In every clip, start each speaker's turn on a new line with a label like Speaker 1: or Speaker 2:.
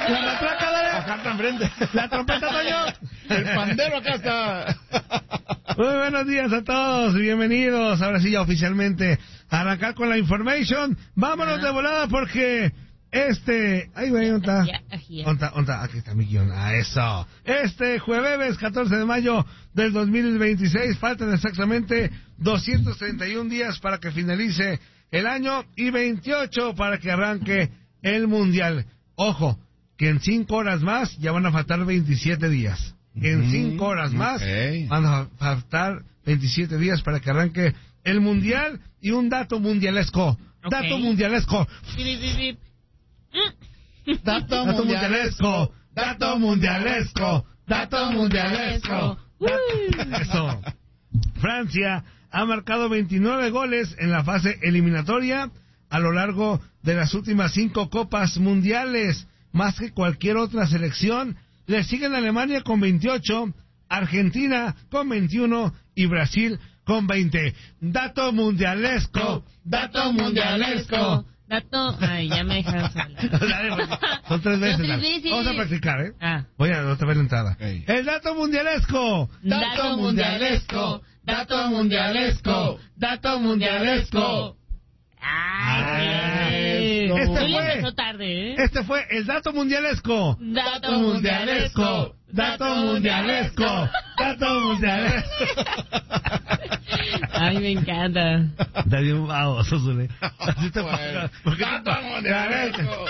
Speaker 1: La matraca, dale.
Speaker 2: Acá está enfrente.
Speaker 1: La trompeta, Toño.
Speaker 2: El pandero acá está.
Speaker 1: Muy buenos días a todos, bienvenidos. Ahora sí, ya oficialmente, a arrancar con la information. Vámonos de volada porque Ay, güey, ¿dónde está? Aquí está mi guión. Eso. Jueves 14 de mayo del 2026. Faltan exactamente 231 días para que finalice el año y 28 para que arranque el Mundial. Ojo, que en 5 horas más ya van a faltar 27 días. En 5 horas más van a faltar 27 días para que arranque el Mundial. Y un dato mundialesco. Dato mundialesco. Dato mundialesco. Dato mundialesco. Dato mundialesco. Eso. Francia ha marcado 29 goles en la fase eliminatoria a lo largo de las últimas 5 copas mundiales, más que cualquier otra selección. Le siguen Alemania con 28, Argentina con 21 y Brasil con 20. Dato mundialesco. Dato mundialesco.
Speaker 3: Ay, ya me dejaron sola.
Speaker 1: Son 3 veces. Vamos a practicar, ¿eh? Voy a otra vez la entrada. El dato mundialesco.
Speaker 3: Dato mundialesco. Dato mundialesco. Dato mundialesco.
Speaker 1: Este fue el dato mundialesco.
Speaker 3: Dato mundialesco.
Speaker 1: Dato mundialesco. Dato mundialesco.
Speaker 3: Ay, me encanta.
Speaker 1: David, vamos, Zule. Así te pasa.
Speaker 2: Dato mundialesco.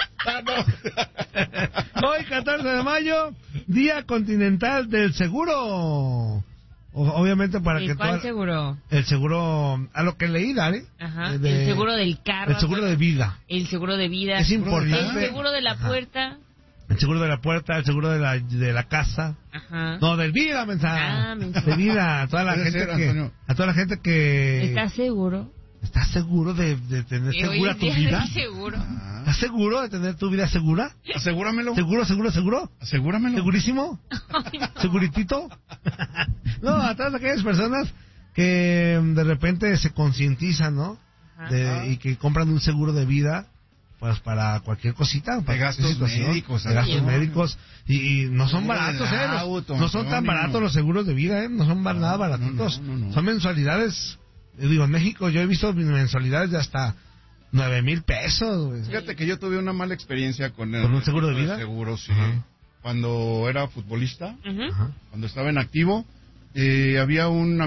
Speaker 1: Hoy, 14 de mayo, Día Continental del Seguro. Obviamente para que
Speaker 3: ¿Cuál seguro?
Speaker 1: El seguro, a lo que leí, Dale.
Speaker 3: Ajá. El seguro del carro.
Speaker 1: El seguro de vida.
Speaker 3: El seguro de vida.
Speaker 1: Es importante.
Speaker 3: El seguro de la puerta.
Speaker 1: El seguro de la puerta, el seguro de la casa.
Speaker 3: Ajá.
Speaker 1: No, del vida, mensaje. De vida, a toda la gente que
Speaker 3: ¿Estás seguro?
Speaker 1: ¿Estás seguro de tener segura tu vida?
Speaker 3: Seguro.
Speaker 1: ¿Estás seguro de tener tu vida segura?
Speaker 2: Asegúramelo.
Speaker 1: ¿Seguro?
Speaker 2: Asegúramelo.
Speaker 1: ¿Segurísimo?
Speaker 2: No.
Speaker 1: ¿Seguritito? No, a todas aquellas personas que de repente se concientizan, ¿no? Y que compran un seguro de vida, pues para cualquier cosita. Para
Speaker 2: de gastos médicos.
Speaker 1: De gastos médicos. Y no son baratos, no son tan baratos los seguros de vida, no son nada baratitos. No. Son mensualidades. Digo, en México yo he visto mensualidades de hasta 9,000 pesos. Güey.
Speaker 2: Fíjate que yo tuve una mala experiencia con
Speaker 1: un seguro de vida.
Speaker 2: Seguro, sí. Cuando era futbolista, cuando estaba en activo, había un